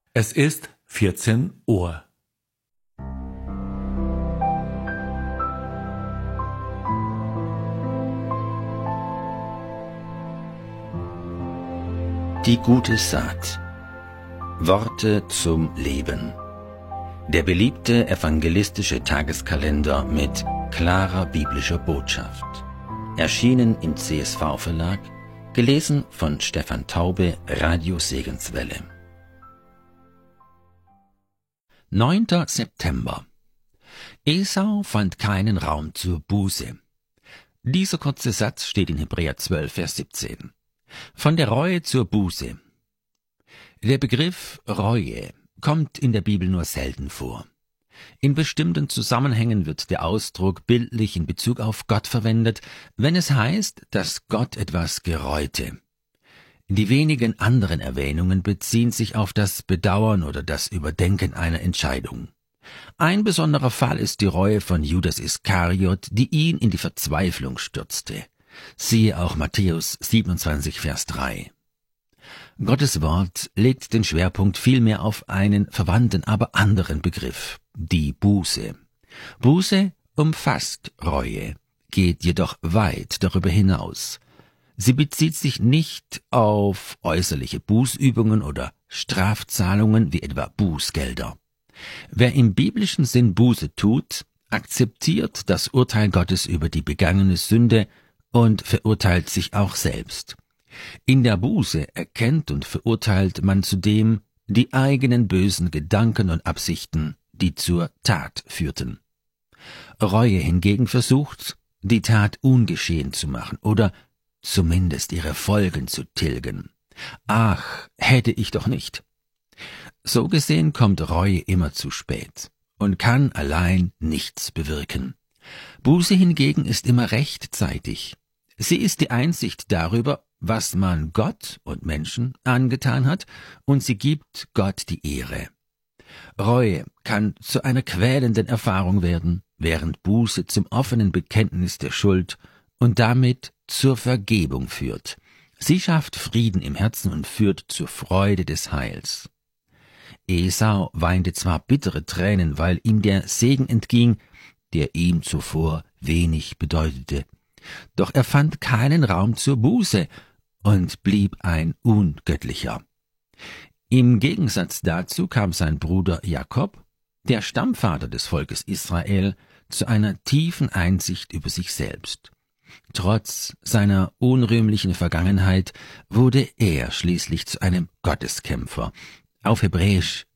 Es ist 14 Uhr. Die gute Saat. Worte zum Leben. Der beliebte evangelistische Tageskalender mit klarer biblischer Botschaft. Erschienen im CSV-Verlag, gelesen von Stefan Taube, Radio Segenswelle. 9. September. Esau fand keinen Raum zur Buße. Dieser kurze Satz steht in Hebräer 12, Vers 17. Von der Reue zur Buße. Der Begriff Reue kommt in der Bibel nur selten vor. In bestimmten Zusammenhängen wird der Ausdruck bildlich in Bezug auf Gott verwendet, wenn es heißt, dass Gott etwas gereute. Die wenigen anderen Erwähnungen beziehen sich auf das Bedauern oder das Überdenken einer Entscheidung. Ein besonderer Fall ist die Reue von Judas Iskariot, die ihn in die Verzweiflung stürzte. Siehe auch Matthäus 27, Vers 3. Gottes Wort legt den Schwerpunkt vielmehr auf einen verwandten, aber anderen Begriff, die Buße. Buße umfasst Reue, geht jedoch weit darüber hinaus. Sie bezieht sich nicht auf äußerliche Bußübungen oder Strafzahlungen wie etwa Bußgelder. Wer im biblischen Sinn Buße tut, akzeptiert das Urteil Gottes über die begangene Sünde und verurteilt sich auch selbst. In der Buße erkennt und verurteilt man zudem die eigenen bösen Gedanken und Absichten, die zur Tat führten. Reue hingegen versucht, die Tat ungeschehen zu machen oder zumindest ihre Folgen zu tilgen. Ach, hätte ich doch nicht. So gesehen kommt Reue immer zu spät und kann allein nichts bewirken. Buße hingegen ist immer rechtzeitig. Sie ist die Einsicht darüber, was man Gott und Menschen angetan hat, und sie gibt Gott die Ehre. Reue kann zu einer quälenden Erfahrung werden, während Buße zum offenen Bekenntnis der Schuld und damit zur Vergebung führt. Sie schafft Frieden im Herzen und führt zur Freude des Heils. Esau weinte zwar bittere Tränen, weil ihm der Segen entging, der ihm zuvor wenig bedeutete, doch er fand keinen Raum zur Buße und blieb ein Ungöttlicher. Im Gegensatz dazu kam sein Bruder Jakob, der Stammvater des Volkes Israel, zu einer tiefen Einsicht über sich selbst. Trotz seiner unrühmlichen Vergangenheit wurde er schließlich zu einem Gotteskämpfer, auf Hebräisch